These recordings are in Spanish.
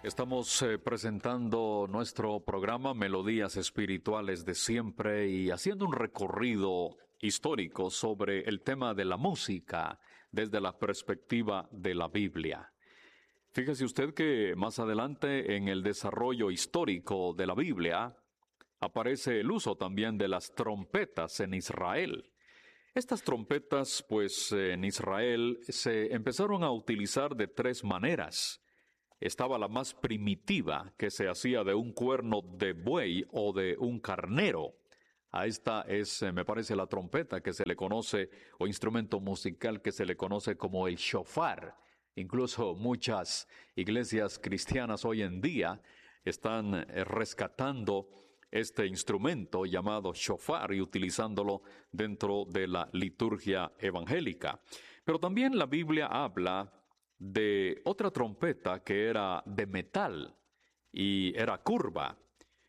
Estamos presentando nuestro programa Melodías Espirituales de Siempre y haciendo un recorrido histórico sobre el tema de la música desde la perspectiva de la Biblia. Fíjese usted que más adelante en el desarrollo histórico de la Biblia aparece el uso también de las trompetas en Israel. Estas trompetas, pues, en Israel se empezaron a utilizar de tres maneras. Estaba la más primitiva, que se hacía de un cuerno de buey o de un carnero. A esta es, me parece, la trompeta que se le conoce, o instrumento musical que se le conoce como el shofar. Incluso muchas iglesias cristianas hoy en día están rescatando este instrumento llamado shofar y utilizándolo dentro de la liturgia evangélica. Pero también la Biblia habla de otra trompeta que era de metal y era curva.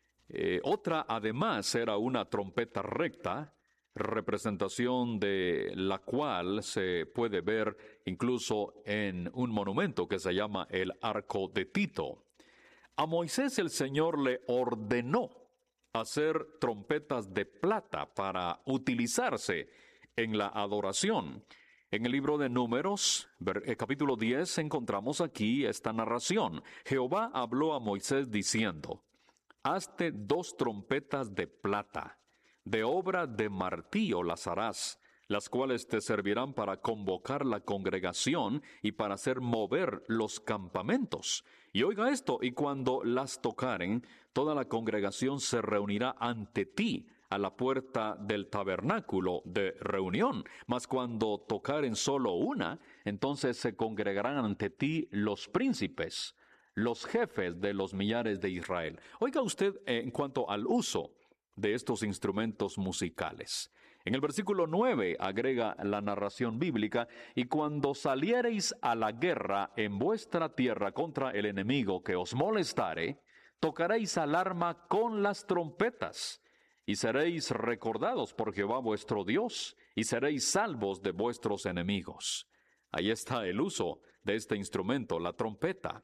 Otra además era una trompeta recta, representación de la cual se puede ver incluso en un monumento que se llama el Arco de Tito. A Moisés el Señor le ordenó hacer trompetas de plata para utilizarse en la adoración. En el libro de Números, capítulo 10, encontramos aquí esta narración. Jehová habló a Moisés diciendo: hazte 2 trompetas de plata, de obra de martillo las harás, las cuales te servirán para convocar la congregación y para hacer mover los campamentos. Y oiga esto, y cuando las tocaren, toda la congregación se reunirá ante ti a la puerta del tabernáculo de reunión. Mas cuando tocaren solo una, entonces se congregarán ante ti los príncipes, los jefes de los millares de Israel. Oiga usted en cuanto al uso de estos instrumentos musicales. En el versículo 9 agrega la narración bíblica: y cuando saliereis a la guerra en vuestra tierra contra el enemigo que os molestare, tocaréis alarma con las trompetas, y seréis recordados por Jehová vuestro Dios, y seréis salvos de vuestros enemigos. Ahí está el uso de este instrumento, la trompeta.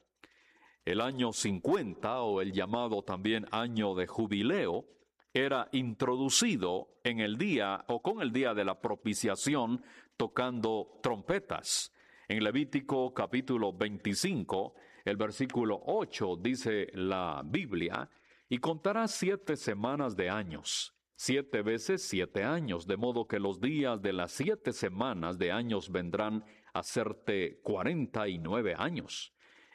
El año 50, o el llamado también año de jubileo, era introducido en el día o con el día de la propiciación tocando trompetas. En Levítico capítulo 25, el versículo 8 dice la Biblia: y contarás 7 semanas de años, 7 veces 7 años, de modo que los días de las 7 semanas de años vendrán a serte 49 años.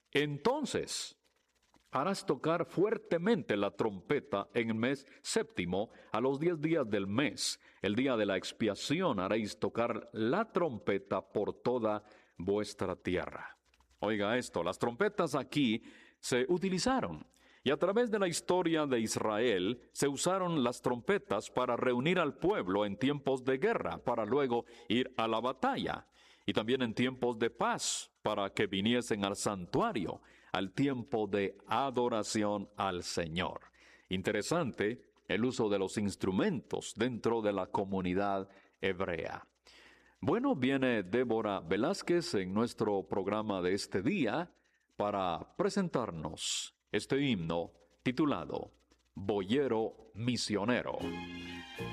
Entonces harás tocar fuertemente la trompeta en el mes séptimo, a los 10 días del mes, el día de la expiación, haréis tocar la trompeta por toda vuestra tierra. Oiga esto, las trompetas aquí se utilizaron, y a través de la historia de Israel se usaron las trompetas para reunir al pueblo en tiempos de guerra, para luego ir a la batalla, y también en tiempos de paz, para que viniesen al santuario, al tiempo de adoración al Señor. Interesante el uso de los instrumentos dentro de la comunidad hebrea. Bueno, viene Débora Velázquez en nuestro programa de este día para presentarnos este himno titulado Boyero Misionero.